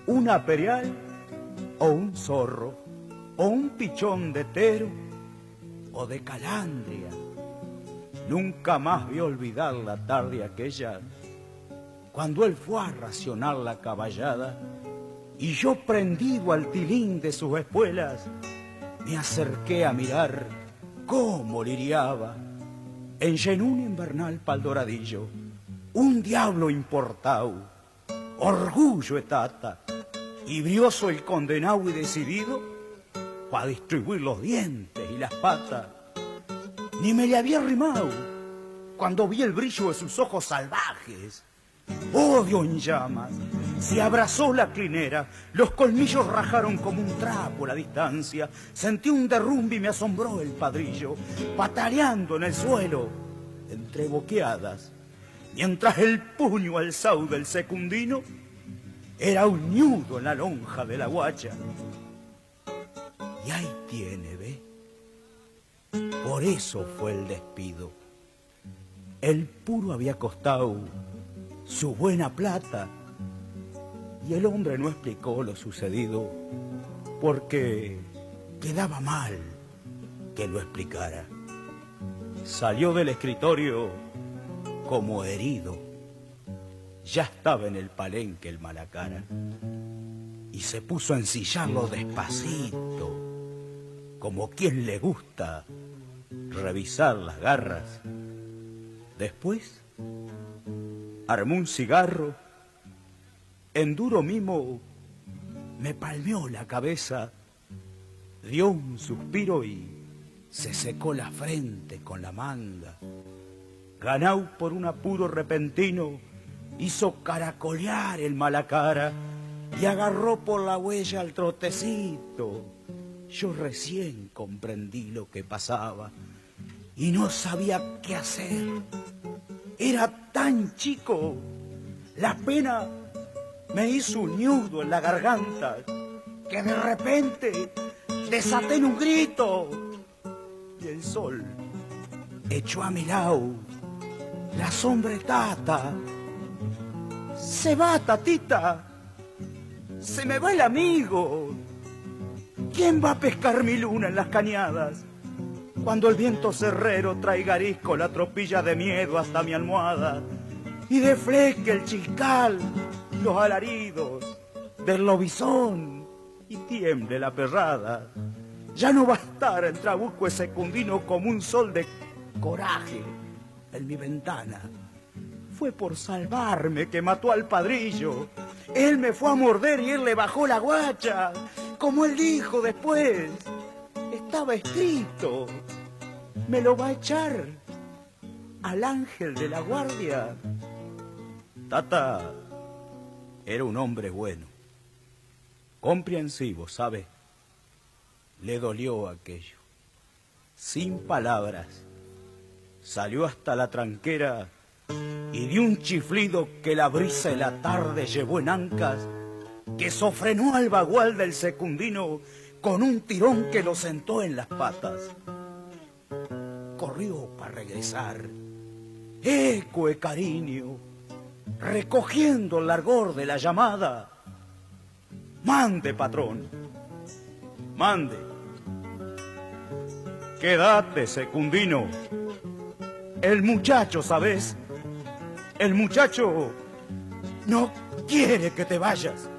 una perial o un zorro, o un pichón de tero o de calandria. Nunca más vi olvidar la tarde aquella, cuando él fue a racionar la caballada, y yo, prendido al tilín de sus espuelas, me acerqué a mirar cómo liriaba en llenún invernal pa'l Doradillo un diablo importao, orgullo etata, y brioso el condenao y decidido pa' distribuir los dientes y las patas. Ni me le había arrimado cuando vi el brillo de sus ojos salvajes. Odio en llamas, se abrazó la clinera, los colmillos rajaron como un trapo la distancia. Sentí un derrumbe y me asombró el padrillo, pataleando en el suelo, entre boqueadas, mientras el puño alzado del secundino era un ñudo en la lonja de la guacha. Y ahí tiene, ¿ve? Por eso fue el despido. El puro había costado su buena plata, y el hombre no explicó lo sucedido porque quedaba mal que lo explicara. Salió del escritorio como herido. Ya estaba en el palenque el Malacara y se puso a ensillarlo despacito, como quien le gusta revisar las garras. Después armó un cigarro, en duro mimo me palmeó la cabeza, dio un suspiro y se secó la frente con la manga. Ganau por un apuro repentino, hizo caracolear el Malacara y agarró por la huella al trotecito. Yo recién comprendí lo que pasaba y no sabía qué hacer. Era tan chico, la pena me hizo un nudo en la garganta, que de repente desaté en un grito y el sol echó a mi lado la sombretata. Se va, tatita, se me va el amigo. ¿Quién va a pescar mi luna en las cañadas cuando el viento cerrero traiga arisco la tropilla de miedo hasta mi almohada y defleque el chiscal, los alaridos del lobizón y tiemble la perrada? Ya no va a estar el trabuco secundino como un sol de coraje en mi ventana. Fue por salvarme que mató al padrillo. Él me fue a morder y él le bajó la guacha. Como él dijo después, estaba escrito, me lo va a echar al ángel de la guardia. Tata era un hombre bueno, comprensivo, ¿sabe? Le dolió aquello. Sin palabras, salió hasta la tranquera y dio un chiflido que la brisa de la tarde llevó en ancas, que sofrenó al bagual del secundino con un tirón que lo sentó en las patas. Corrió para regresar, eco de cariño, recogiendo el largor de la llamada. Mande, patrón, mande. Quédate, secundino. El muchacho, ¿sabes? El muchacho no quiere que te vayas.